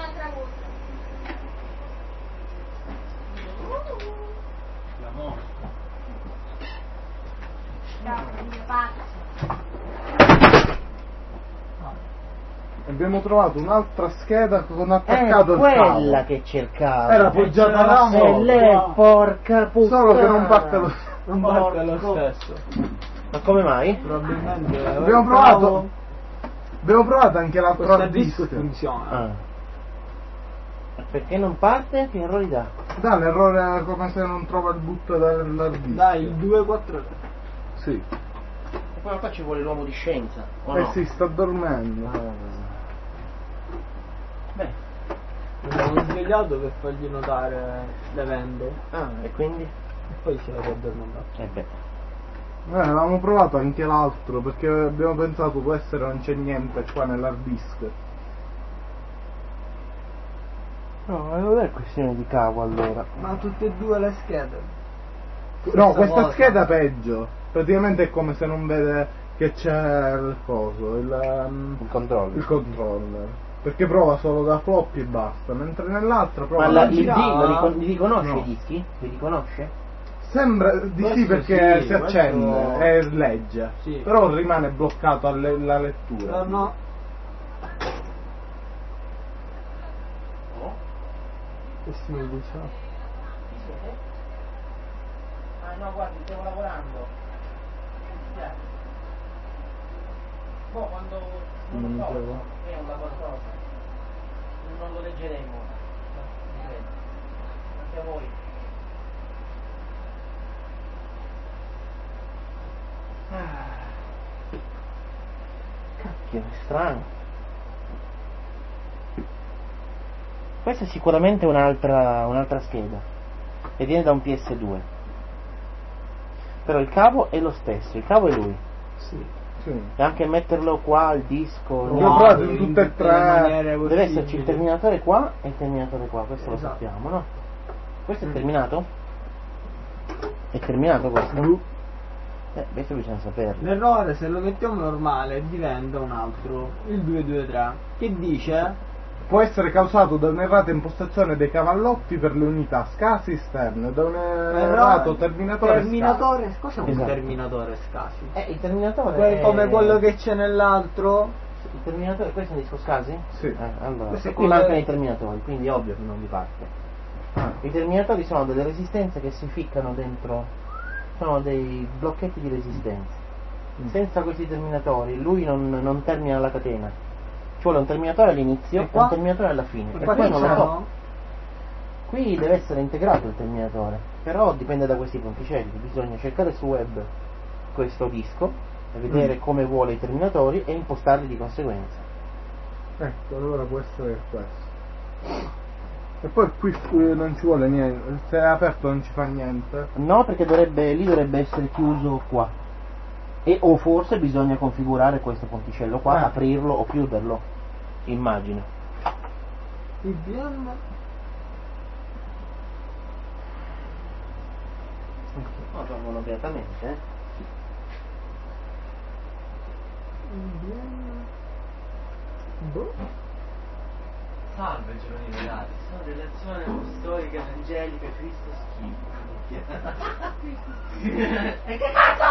Abbiamo trovato un'altra scheda con attaccato il cavo. Quella che cercavo. Era appoggiata là sopra. Porca puttana. Solo che non parte lo stesso. Ma come mai? Probabilmente abbiamo provato anche l'altro hard disk. Funziona. Perché non parte? Che errori dà? Dà l'errore come se non trova il boot dell'hard disk. Dai, il 243. Sì. E poi qua ci vuole l'uomo di scienza. O no? Sì, sta dormendo. Beh. Mi avevo svegliato per fargli notare l'evento. E quindi? E poi si era addormentato. Avevamo provato anche l'altro perché abbiamo pensato può essere non c'è niente qua nell'hard disk. No, non è questione di cavo allora. Ma tutte e due le schede. No, questa scheda peggio. Praticamente è come se non vede che c'è il coso, il controller. Perché prova solo da floppy e basta, mentre nell'altra prova ma da il D li riconosce i dischi? Li riconosce? Sembra di sì perché si accende e legge, però rimane bloccato alla lettura. No. Che si mi dice? Chi siete? No, guardi, stiamo lavorando. Quando non lo so, è un qualcosa. Non lo leggeremo. Anche a voi. Cacchio, è strano. Questa è sicuramente un'altra scheda e viene da un PS2. Però il cavo è lo stesso, il cavo è lui. Sì. E anche metterlo qua al disco. L'ho provato in tutte e tre. Deve esserci il terminatore qua e il terminatore qua, questo lo sappiamo, no? Questo è terminato? È terminato questo? Questo bisogna saperlo. L'errore se lo mettiamo normale diventa un altro, il 223, che dice può essere causato da un'errata impostazione dei cavallotti per le unità SCSI esterne, da un errato terminatore SCSI. Cos'è un terminatore SCSI? Il terminatore come quello che c'è nell'altro. Il terminatore, questo è un disco SCSI? Sì. Allora, qui mancano i terminatori, quindi è ovvio che non vi parte. I terminatori sono delle resistenze che si ficcano dentro, sono dei blocchetti di resistenza. Senza questi terminatori lui non termina la catena. Ci vuole un terminatore all'inizio e un terminatore alla fine. E poi non lo so. Qui deve essere integrato il terminatore, però dipende da questi ponticelli. Bisogna cercare su web questo disco e vedere come vuole i terminatori e impostarli di conseguenza. Ecco, allora può essere questo. E poi qui non ci vuole niente, se è aperto non ci fa niente. No, perché lì dovrebbe essere chiuso qua. O forse bisogna configurare questo ponticello qua, aprirlo o chiuderlo, immagino. IBM No, tornano beatamente, Salve giovani velati, sono relazione apostolica evangelica Cristo schifo. E che cazzo?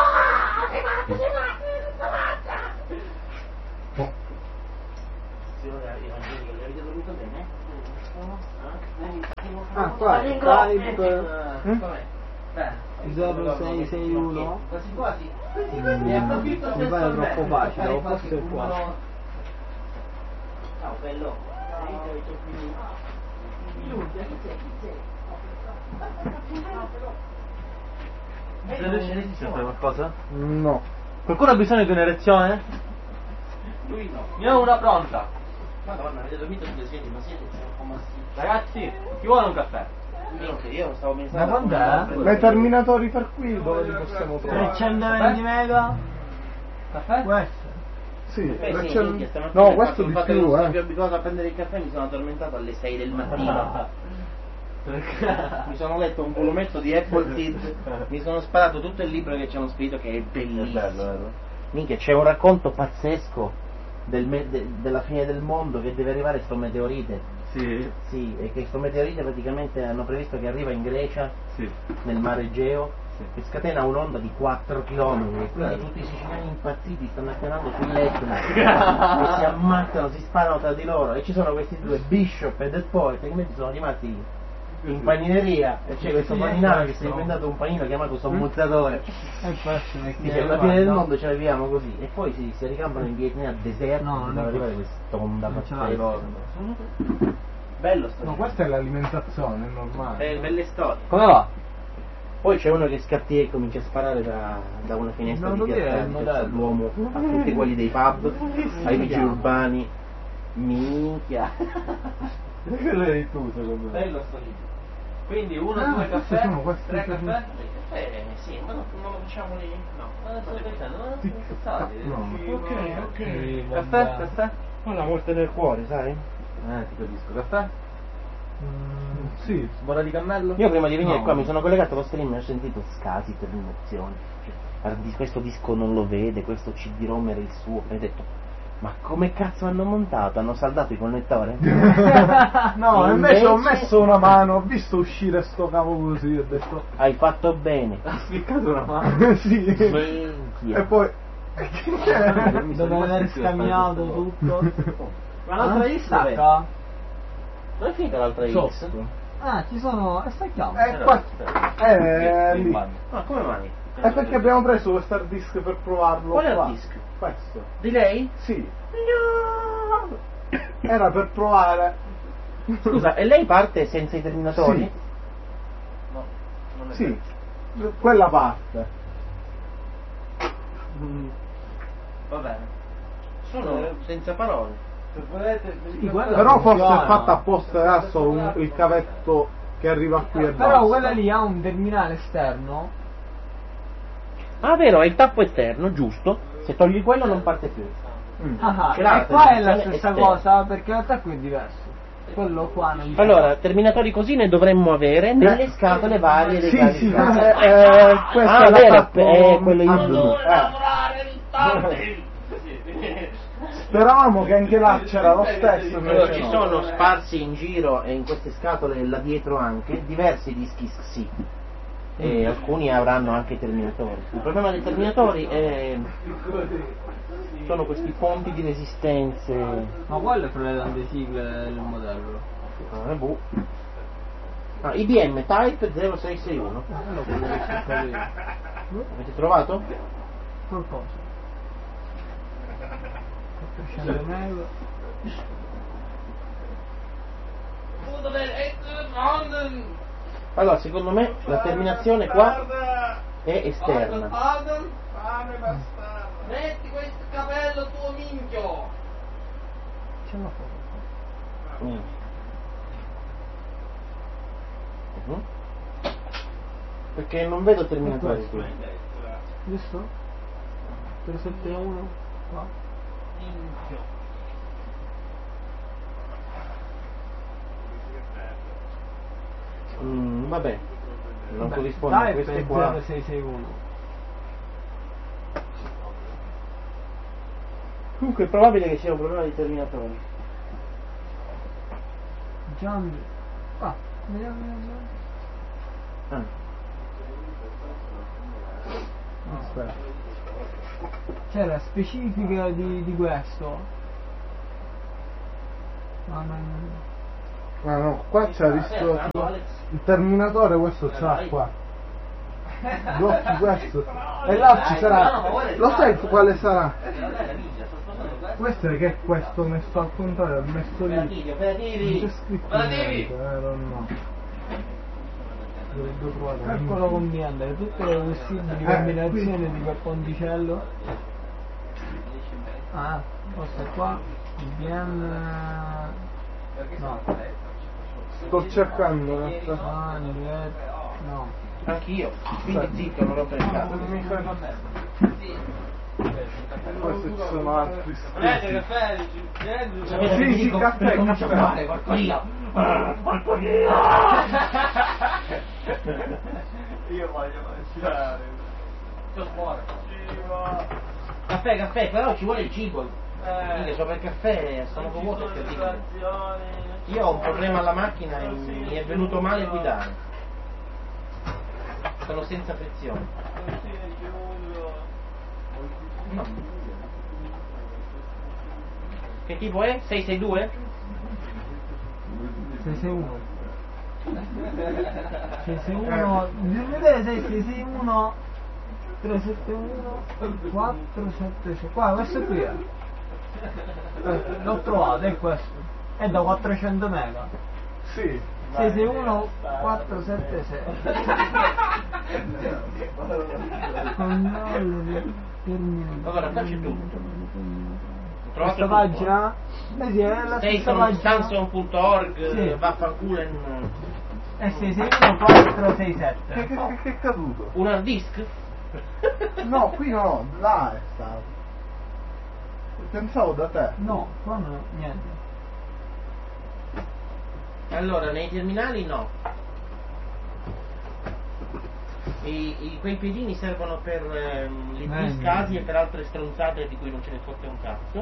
Evangelica, li avete dormito bene? qua, Skype Com'è? 0661 Quasi quasi. mi pare troppo facile, o forse è qua. Ciao bello. C'è qualcosa? No. Qualcuno ha bisogno di un'erezione? Lui no. Ne ho una pronta. Madonna, avete dormito sulle sedie, ma siete un po' massicci. Ragazzi, chi vuole un caffè? Io non stavo pensando. Ma quant'è? Ma i terminatori per qui dove li possiamo trovare? 320 mega? Caffè? Questo? Sì, Minchia, no, questo di infatti più, non sono più abituato a prendere il caffè, mi sono addormentato alle 6 del mattino. Mi sono letto un volumetto di Appleseed, mi sono sparato tutto il libro che ci hanno scritto, che è bellissimo. Minchia, c'è un racconto pazzesco della fine del mondo, che deve arrivare sto meteorite. Sì. Sì, e che sto meteorite praticamente hanno previsto che arriva in Grecia, Sì. nel mare Egeo, Sì. che scatena un'onda di 4 km, quindi tutti i siciliani impazziti stanno attenando sull'Etna e si ammazzano, si sparano tra di loro, e ci sono questi due, Bishop e Del Poet, che invece sono rimasti in panineria, e c'è questo paninaro che si è inventato un panino chiamato sommuzzatore. Dice, alla fine del mondo ce la viviamo così, e poi si ricampano in Vietnam deserto, No, per arrivare quest'onda non ce l'ha pazzesca. Bello sto No, giro. questa è l'alimentazione, è normale. Belle storie. Come va? Poi c'è uno che scattia e comincia a sparare da una finestra Non di lo dire, piazza il modello. l'uomo a tutti quelli dei pub, ai vigili urbani. Minchia. Quello eri tu, secondo me. Bello sto libro. Quindi uno, Ah, due questi caffè, sono questi 3 sono- caffè. Sì, ma non lo facciamo lì? No. Ma sto pensando, ma non scherzate. No. Ok. Caffè, caffè? Ho la morte nel cuore, sai? Ti capisco. Caffè? Sì. Bolla di cammello? Io prima di venire No. qua mi sono collegato allo stream e ho sentito scasi per l'emozione. Cioè, questo disco non lo vede, questo CD-ROM era il suo. E ho detto, ma come cazzo hanno montato? Hanno saldato il connettore? No, E invece ho invece- messo una mano, ho visto uscire sto cavo così, ho detto. Hai fatto bene. Ha spiccato una mano. Sì. Minchia. E poi. Dopo aver scambiato tutto. Ma l'altra X dov'è? stacca? Dove è finita l'altra X? Sotto. Ah, ci sono. Stacchiamo. Qua. In Lì. bagno. Ma come mai? È perché abbiamo preso questo hard disk per provarlo. Quale qua. hard disk? Questo. Di lei? Sì. No! Era per provare. Scusa, e lei parte senza i terminatori? Sì. No, non è Sì. vero. Quella parte. Va bene. Sono senza parole. Se volete, Però forse funziona. è fatta apposta, ha solo il cavetto che arriva qui e Però basta. quella lì ha un terminale esterno. Ah, vero, è il tappo esterno, giusto? Se togli quello non parte più. Ah, Ce l'ha e qua è la terminazione stessa esterna. cosa, perché l'attacco è diverso. Quello qua non Allora, terminatori così ne dovremmo avere nelle scatole varie dei Sì, vari sì, scatole. questo Ah, è vero, fatto è quello in a blu. Speravamo che anche là c'era lo stesso. Allora, invece ci no. sono sparsi in giro e in queste scatole là dietro anche diversi dischi XC. E alcuni avranno anche i terminatori. Il problema dei terminatori sono questi ponti di resistenze. Ma quello è fra le tante sigle del modello. IBM Type 0661. Quello che cerca di... Avete trovato? qualcosa. 400 mega. Allora, secondo me la terminazione qua è esterna. Metti questo capello tuo minchio! C'è una foto. Mm. Mhm. Perché non vedo terminatori qui. Giusto? 371 qua. Vabbè, non Beh, corrisponde a Type queste è qua. 0661. Comunque è probabile che sia un problema di terminatori. John. Ah, vediamo. Ah. Aspetta. C'è la specifica di questo. Ma non... Ah no, qua c'è visto il terminatore, questo ce l'ha qua. Blocchi questo. E là ci sarà. Lo sai quale sarà? Questo è che è questo messo al contrario, è messo lì. Non c'è scritto niente, non no. Dovrebbe provare. Calcolo conviene tutte le possibili combinazioni di quel ponticello. Ah, questo qua. IBM. No. Sto cercando. Ah, no. Anch'io, quindi zitto, non rompere il cazzo. Non mi fai Poi se ci sono altri Prendete scritti. caffè, Sì, caffè, caffè. Qualcosa. io voglio mangiare. Sto buono. Caffè, però ci vuole il cibo. Quindi sopra il caffè sono vuoto e terribile. Io ho un problema alla macchina e mi è venuto male guidare. Sono senza frizione. No. Che tipo è? 662? 661. 661. Bisogna vedere 661 371 476. Qua, questo qui è. L'ho trovato, è questo. È da 400 mega. Sì. 661 476. Controllo di termine. Allora, qua c'è tutto. Questa pagina? Sì, è la stessa pagina. Samsung.org, Sì. vaffanculen. È 661 467. Che è caduto? Un hard disk? No, qui no, là è stato. Pensavo da te. No, qua no, niente. Allora, nei terminali no. Quei piedini servono per gli discasi e per altre stronzate di cui non ce ne fotte un cazzo.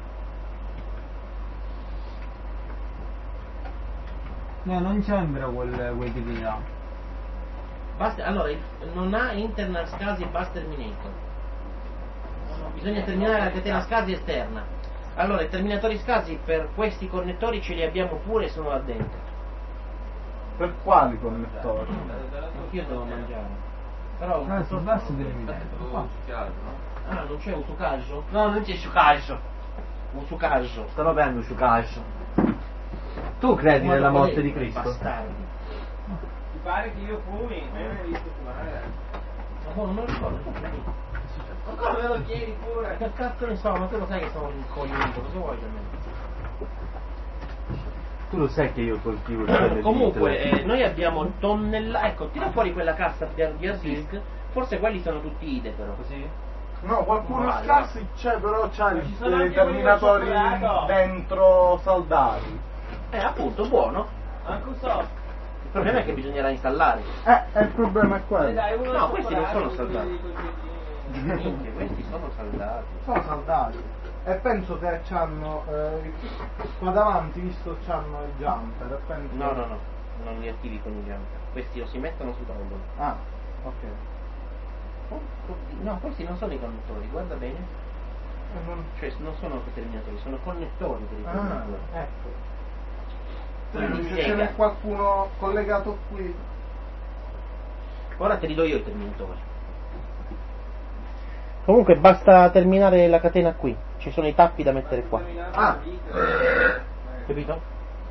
No, non sembra quei tipi là. Allora, non ha internal SCSI e bus terminator. Bisogna terminare la catena SCSI esterna. Allora, i terminatori SCSI per questi connettori ce li abbiamo pure e sono là dentro. Per quali connettori? Anch'io devo mangiare. Però Sul basso devi vedere. ah, non c'è un sucaggio? No, non c'è succaggio. Un sucaggio. Sto bene un succaggio. Tu credi nella morte di Cristo? Bastardi. Ti pare che io fumi? Non hai visto fumare? Ma non lo ricordo. Ma come me lo chiedi pure? Che cazzo ne so, ma tu lo sai che sono un coglione, cosa vuoi da me? Tu lo sai che io coltivo il Comunque, noi abbiamo ecco, tira fuori quella cassa di hard disk, forse quelli sono tutti IDE però. Così? No, qualcuno Vale, scarsi c'è, però c'ha ci sono i anche terminatori quelli del cioccolato. dentro saldati. Appunto, buono. Anche un so. Il problema è che bisognerà installare. Il problema è quello. Dai, uno No, questi non sono cioccolato, saldati. Minchia, questi sono saldati. Sono saldati. E penso che c'hanno qua davanti, visto c'hanno il jumper. E penso... No, non li attivi con i jumper. Questi o si mettono su tavolo. Ah, ok. No, questi non sono i connettori, guarda bene. Cioè non sono terminatori, sono connettori per i terminatori. Ecco. Quindi Se ce n'è qualcuno collegato qui. Ora te li do io i terminatori. Comunque basta terminare la catena qui. Ci sono i tappi da mettere qua. Ah, Capito?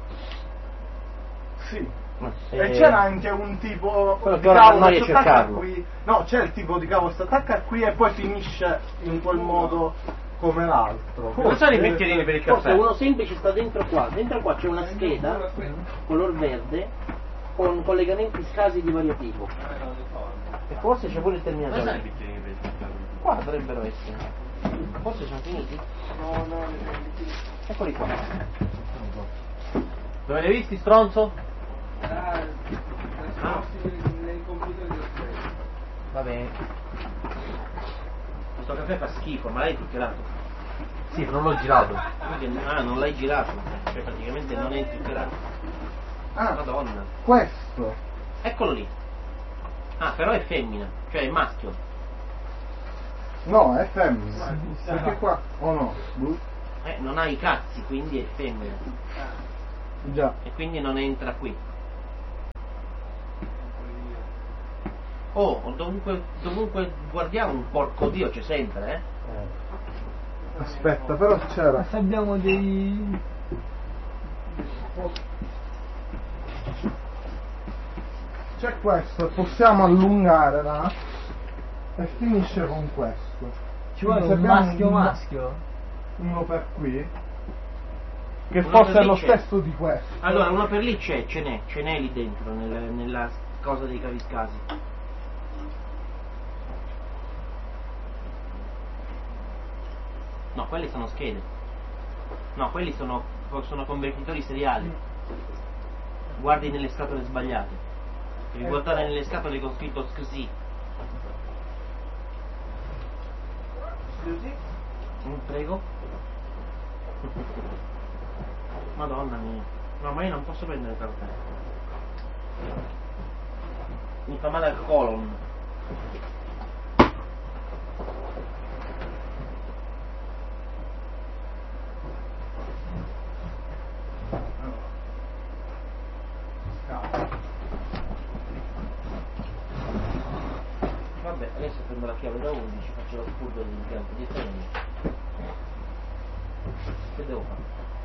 sì. E c'era anche un tipo quello di che ora cavo non che riesce si a attacca farlo. qui. No, c'è il tipo di cavo che si attacca qui e poi finisce in quel modo come l'altro. Come sono i bicchierini per il Forse caffè? uno semplice sta dentro qua. Dentro qua c'è una scheda color verde con collegamenti scasi di vario tipo. E forse c'è pure il terminatore. Qua dovrebbero essere. Forse sono finiti? No. Eccoli qua. Dove li hai visti, stronzo? Nei computer del stesso. Va bene. Questo caffè fa schifo, ma l'hai zuccherato? Sì, non l'ho girato. Non l'hai girato, cioè praticamente non è zuccherato. Madonna. Questo. Eccolo lì. Però è femmina, cioè è maschio. No, è femmina. Perché qua o no? Non ha i cazzi, quindi è femmina. Già. E quindi non entra qui. Dovunque guardiamo un porco dio c'è sempre, Aspetta, però c'era. Se abbiamo dei... C'è questo, possiamo allungare là e finisce con questo. Ci vuole Se un abbiamo maschio. uno per qui, che Uno forse per è lo lì c'è. stesso di questo. Allora, uno per lì ce n'è lì dentro, nella cosa dei caviscasi. No, quelli sono schede. No, quelli sono convertitori seriali. Guardi nelle scatole sbagliate. Devi guardare nelle scatole con scritto SCSI. Scusi? Prego. Madonna mia. No, ma io non posso prendere il caffè. Mi fa male al colon. Vabbè, adesso prendo la chiave da 11, faccio lo spurgo dell'impianto di freni. Che devo fare?